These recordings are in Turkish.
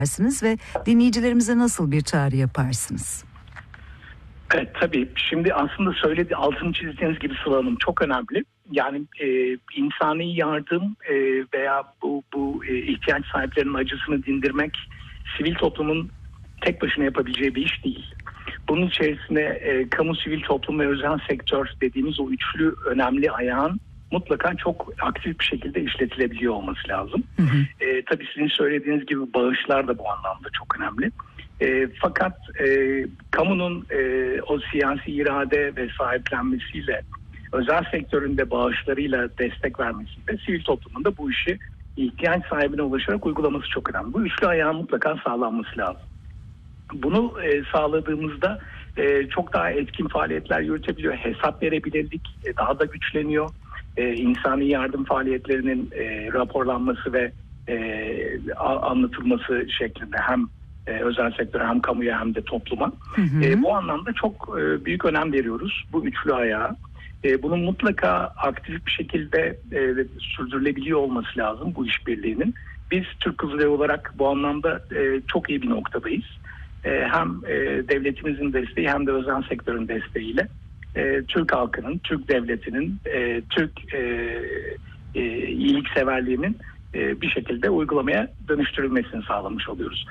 yaparsınız ve dinleyicilerimize nasıl bir çağrı yaparsınız? Evet, tabii. Şimdi aslında altını çizdiğiniz gibi Sıla Hanım, çok önemli. Yani insani yardım veya bu ihtiyaç sahiplerinin acısını dindirmek sivil toplumun tek başına yapabileceği bir iş değil. Bunun içerisine kamu, sivil toplum ve özel sektör dediğimiz o üçlü önemli ayağın mutlaka çok aktif bir şekilde işletilebiliyor olması lazım. Tabii sizin söylediğiniz gibi bağışlar da bu anlamda çok önemli. Fakat kamunun o siyasi irade ve sahiplenmesiyle, özel sektörün de bağışlarıyla destek vermesiyle sivil toplumun da bu işi ihtiyaç sahibine ulaşarak uygulaması çok önemli. Bu üçlü ayağın mutlaka sağlanması lazım. Bunu sağladığımızda çok daha etkin faaliyetler yürütebiliyor. Hesap verebilirlik daha da güçleniyor. İnsani yardım faaliyetlerinin raporlanması ve anlatılması şeklinde hem özel sektöre hem kamuya hem de topluma. Bu anlamda çok büyük önem veriyoruz bu üçlü ayağa. Bunun mutlaka aktif bir şekilde sürdürülebiliyor olması lazım bu işbirliğinin. Biz Türk Kızılayı olarak bu anlamda çok iyi bir noktadayız. Hem devletimizin desteği hem de özel sektörün desteğiyle Türk halkının, Türk devletinin, Türk iyilikseverliğinin bir şekilde uygulamaya dönüştürülmesini sağlamış oluyoruz.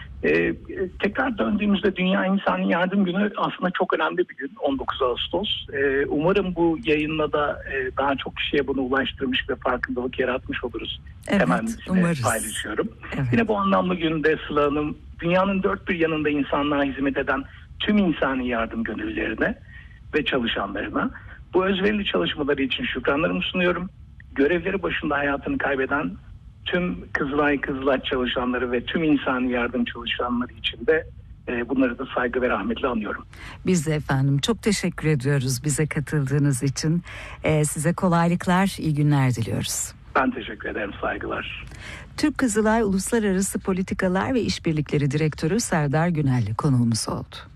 Tekrar döndüğümüzde Dünya İnsani Yardım Günü aslında çok önemli bir gün, 19 Ağustos. Umarım bu yayınla da daha çok kişiye bunu ulaştırmış ve farkındalık yaratmış oluruz. Evet, hemen paylaşıyorum. Evet. Yine bu anlamlı günde Sıla Hanım, dünyanın dört bir yanında insanlığa hizmet eden tüm insani yardım gönüllülerine ve çalışanlarına bu özverili çalışmaları için şükranlarımı sunuyorum. Görevleri başında hayatını kaybeden tüm Kızılay çalışanları ve tüm insani yardım çalışanları için de bunları da saygı ve rahmetle anıyorum. Biz de efendim çok teşekkür ediyoruz bize katıldığınız için. Size kolaylıklar, iyi günler diliyoruz. Ben teşekkür ederim, saygılar. Türk Kızılay Uluslararası Politikalar ve İşbirlikleri Direktörü Serdar Günelli konuğumuz oldu.